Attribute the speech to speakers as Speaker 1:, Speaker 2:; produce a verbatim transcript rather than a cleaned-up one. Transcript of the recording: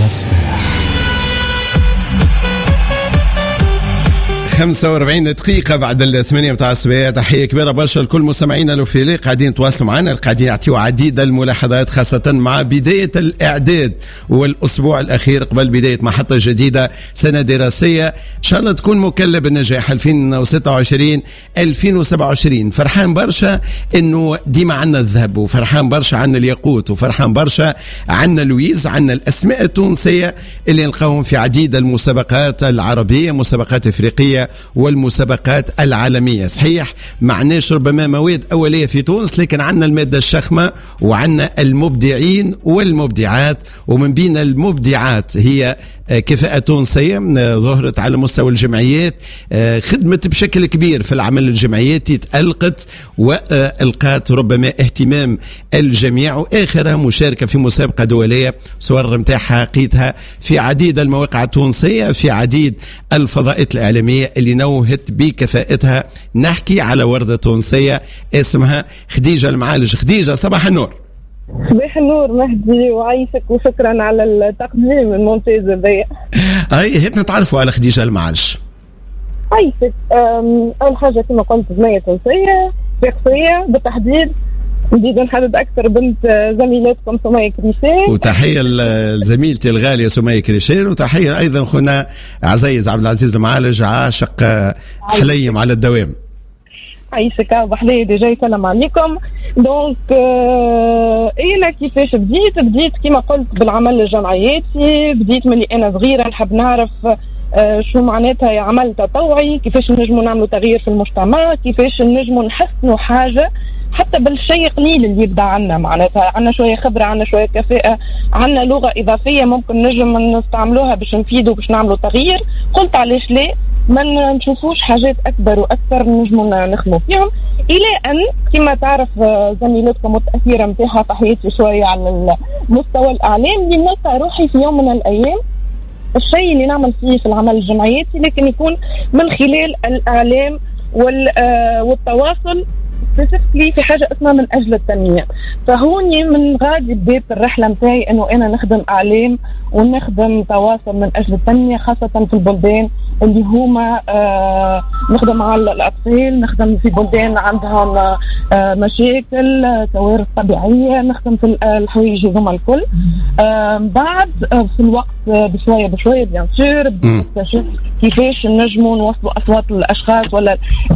Speaker 1: على الصباح. خمسة وأربعين دقيقة بعد الثمانية متاع الصباح. تحية كبيرة برشا لكل مستمعينا الوفيلي قاعدين يتواصلوا معنا، قاعدين يعطيوا عديد الملاحظات خاصة مع بداية الإعداد والأسبوع الأخير قبل بداية محطة جديدة سنة دراسية إن شاء الله تكون مكلة بالنجاح ألفين وستة وعشرين ألفين وسبعة وعشرين. فرحان برشا إنه ديما عنا الذهب، وفرحان برشا عنا الياقوت، وفرحان برشا عنا لويز، عنا الأسماء التونسية اللي نلقاهم في عديد المسابقات العربية، مسابقات إفريقية والمسابقات العالمية. صحيح معناش ربما مواد أولية في تونس، لكن عنا المادة الشخمة وعنا المبدعين والمبدعات، ومن بين المبدعات هي كفاءة تونسية ظهرت على مستوى الجمعيات، خدمت بشكل كبير في العمل الجمعياتي، تألقت وألقات ربما اهتمام الجميع، وآخرها مشاركة في مسابقة دولية صور متاعها قيتها في عديد المواقع التونسية، في عديد الفضاءات الإعلامية اللي نوهت بكفاءتها. نحكي على وردة تونسية اسمها خديجة المعالج. خديجة صباح النور.
Speaker 2: صباح النور مهدي، وعيشك وشكرا على التقديم الممتاز هذايا.
Speaker 1: هاي هيك نتعرفوا على خديجة المعالج.
Speaker 2: عيشك أول حاجة كما قلت بنية تونسية شخصية بالتحديد، نزيد نحدد أكثر بنت زميلاتكم سمية كريشين، وتحية
Speaker 1: لزميلتي الغالية سمية كريشين، وتحية أيضا خونا عزيز عبد العزيز المعالج عاشق حليم على الدوام.
Speaker 2: عيشك بحلي ديجا يسلم عليكم. دونك آه انا كيفاش بديت بديت كما قلت بالعمل الجمعياتي، بديت ملي انا صغيره نحب نعرف آه شو معناتها عمل تطوعي، كيفاش نجموا نعملوا تغيير في المجتمع، كيفاش نجموا نحسنوا حاجه حتى بالشيء قليل اللي يبدا عنا، معناتها عنا شويه خبره، عنا شويه كفاءه، عنا لغه اضافيه ممكن نجم نستعملوها باش نفيدوا باش نعملوا تغيير. قلت علاش لا ما نشوفوش حاجات أكبر وأكثر نجموا نخدموا فيهم، إلى أن كما تعرف زميلتكم التأثير متاعها تحياتي شوية على المستوى الإعلامي، نلقى روحي في يوم من الأيام الشيء اللي نعمل فيه في العمل الجمعياتي لكن يكون من خلال الإعلام والتواصل سبيسيفيكلي في حاجة اسمها من أجل التنمية. فهوني من غادي بديت الرحلة متاعي أنه أنا نخدم إعلام ونخدم تواصل من أجل التنمية، خاصة في البلدان اللي هما آه نخدم على الأطفال، نخدم في بلدان عندهم آه مشاكل كوارث طبيعية، نخدم في الحوايج هذوما الكل. آه بعد آه في الوقت آه بشوية بشوية بيان سور بديت نكتشف كيفاش نجموا نوصلوا أصوات الأشخاص ولا